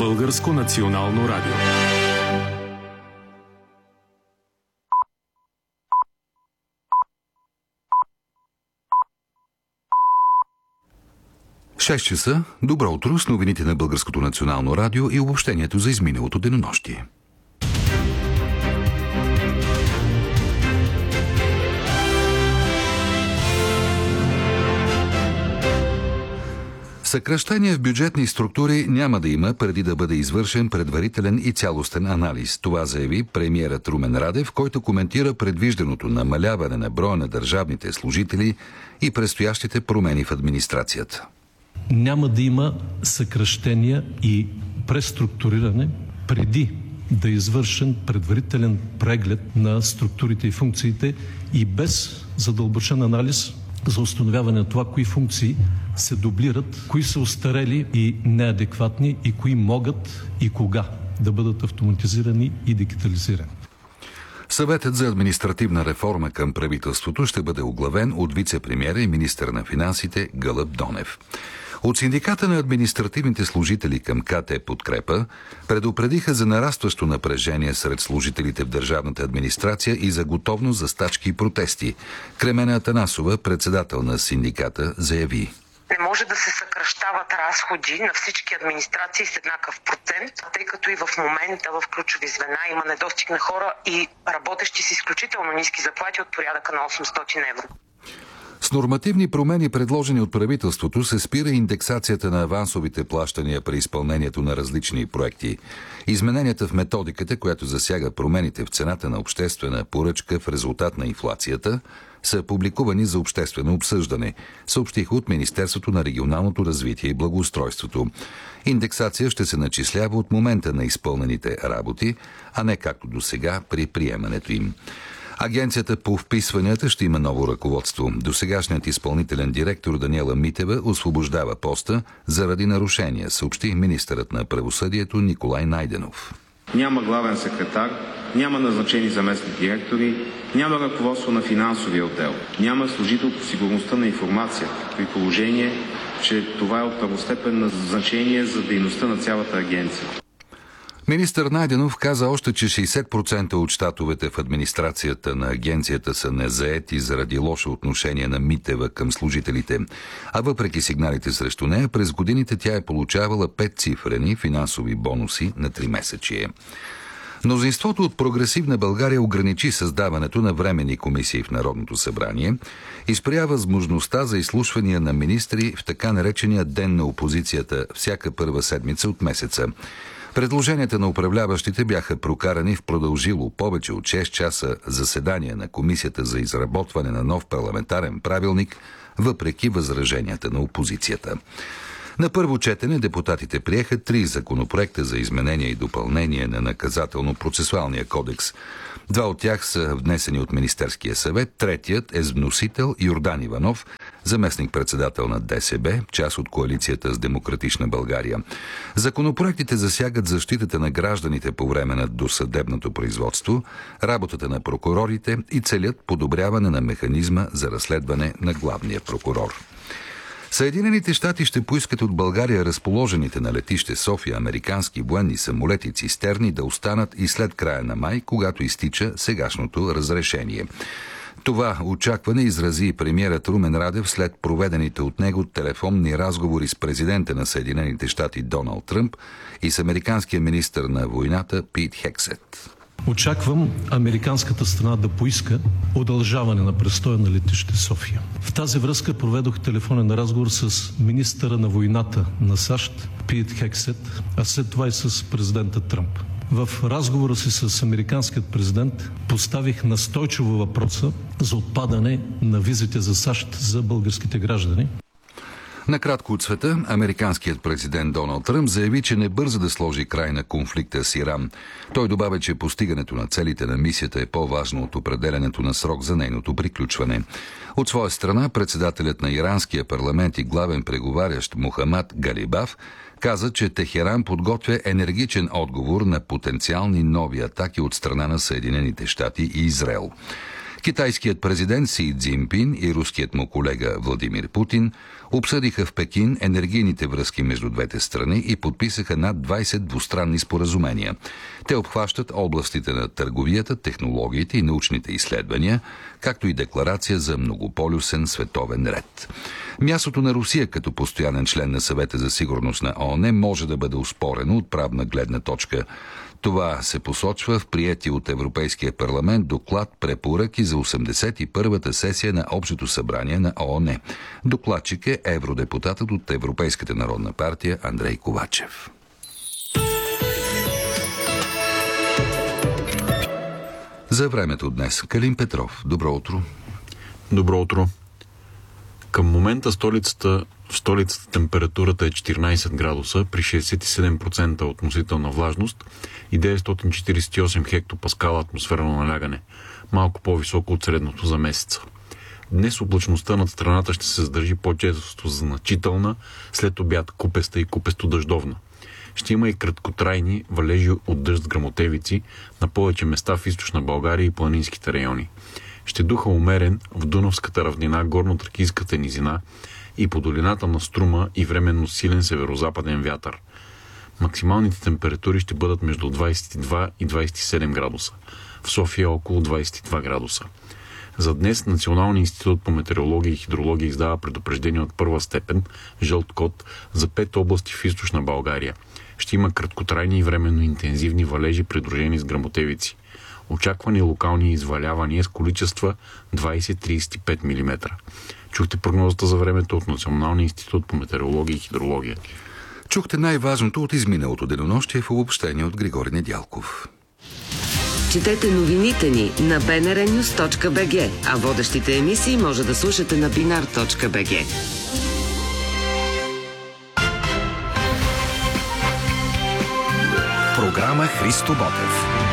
Българско национално радио. Шест часа. Добро утро с новините на Българското национално радио и обобщението за изминалото денонощие. Съкращения в бюджетни структури няма да има преди да бъде извършен предварителен и цялостен анализ. Това заяви премиерът Румен Радев, който коментира предвижданото намаляване на броя на държавните служители и предстоящите промени в администрацията. Няма да има съкращения и преструктуриране преди да е извършен предварителен преглед на структурите и функциите и без задълбочен анализ за установяване на това, кои функции се дублират, кои са остарели и неадекватни и кои могат и кога да бъдат автоматизирани и дигитализирани. Съветът за административна реформа към правителството ще бъде оглавен от вице-премиера и министър на финансите Гълъб Донев. От синдиката на административните служители към КТ Подкрепа предупредиха за нарастващо напрежение сред служителите в държавната администрация и за готовност за стачки и протести. Кремена Атанасова, председател на синдиката, заяви: не може да се съкращават разходи на всички администрации с еднакъв процент, тъй като и в момента в ключови звена има недостиг на хора и работещи с изключително ниски заплати от порядъка на 800 евро. С нормативни промени, предложени от правителството, се спира индексацията на авансовите плащания при изпълнението на различни проекти. Измененията в методиката, която засяга промените в цената на обществена поръчка в резултат на инфлацията, са публикувани за обществено обсъждане, съобщиха от Министерството на регионалното развитие и благоустройството. Индексация ще се начислява от момента на изпълнените работи, а не както досега при приемането им. Агенцията по вписванията ще има ново ръководство. Досегашният изпълнителен директор Даниела Митева освобождава поста заради нарушения, съобщи министърът на правосъдието Николай Найденов. Няма главен секретар, няма назначени заместник директори, няма ръководство на финансовия отдел, няма служител по сигурността на информацията, при положение, че това е от първостепенно значение за дейността на цялата агенция. Министър Найденов каза още, че 60% от щатовете в администрацията на агенцията са незаети заради лошо отношение на Митева към служителите. А въпреки сигналите срещу нея, през годините тя е получавала 5-цифрени финансови бонуси на 3-месечие. Мнозинството от Прогресивна България ограничи създаването на временни комисии в Народното събрание и спря възможността за изслушвания на министри в така наречения Ден на опозицията всяка първа седмица от месеца. Предложенията на управляващите бяха прокарани в продължило повече от 6 часа заседание на Комисията за изработване на нов парламентарен правилник, въпреки възраженията на опозицията. На първо четене депутатите приеха 3 законопроекта за изменение и допълнение на наказателно-процесуалния кодекс. 2 от тях са внесени от Министерския съвет, третият е с вносител Йордан Иванов, заместник-председател на ДСБ, част от коалицията с Демократична България. Законопроектите засягат защитата на гражданите по време на досъдебното производство, работата на прокурорите и целят подобряване на механизма за разследване на главния прокурор. Съединените щати ще поискат от България разположените на летище София американски военни самолети цистерни да останат и след края на май, когато изтича сегашното разрешение. Това очакване изрази премиерът Румен Радев след проведените от него телефонни разговори с президента на Съединените щати Доналд Тръмп и с американския министър на войната Пит Хексет. Очаквам американската страна да поиска удължаване на престоя на летище София. В тази връзка проведох телефонен разговор с министъра на войната на САЩ Пит Хексет, а след това и с президента Тръмп. В разговора си с американският президент поставих настойчиво въпроса за отпадане на визите за САЩ за българските граждани. Накратко от света, американският президент Доналд Тръмп заяви, че не бърза да сложи край на конфликта с Иран. Той добавя, че постигането на целите на мисията е по-важно от определенето на срок за нейното приключване. От своя страна, председателят на иранския парламент и главен преговарящ Мохамад Галибаф каза, че Техеран подготвя енергичен отговор на потенциални нови атаки от страна на Съединените щати и Израел. Китайският президент Си Цзинпин и руският му колега Владимир Путин обсъдиха в Пекин енергийните връзки между двете страни и подписаха над 20 двустранни споразумения. Те обхващат областите на търговията, технологиите и научните изследвания, както и декларация за многополюсен световен ред. Мястото на Русия като постоянен член на Съвета за сигурност на ООН може да бъде оспорено от правна гледна точка. Това се посочва в приети от Европейския парламент доклад препоръки за 81-та сесия на Общото събрание на ООН. Докладчик е евродепутатът от Европейската народна партия Андрей Ковачев. За времето днес Калин Петров. Добро утро. Добро утро. Към момента в столицата температурата е 14 градуса при 67% относителна влажност и 948 хектопаскала атмосферно налягане, малко по-високо от средното за месеца. Днес облачността над страната ще се задържи по-често значителна, след обяд купеста и купесто-дъждовна. Ще има и краткотрайни валежи от дъжд с гръмотевици на повече места в източна България и планинските райони. Ще духа умерен в Дунавската равнина, горно-тракийската низина и по долината на Струма и временно силен северозападен вятър. Максималните температури ще бъдат между 22 и 27 градуса. В София около 22 градуса. За днес Националният институт по метеорология и хидрология издава предупреждение от първа степен, жълт код, за 5 области в източна България. Ще има краткотрайни и временно интензивни валежи, придружени с гръмотевици. Очаквани локални извалявания с количества 20-35 мм. Чухте прогнозата за времето от Националния институт по метеорология и хидрология. Чухте най-важното от изминалото денонощие в обобщение от Григорий Недялков. Четете новините ни на bnrnews.bg, а водещите емисии може да слушате на binar.bg. Програма Христо Ботев.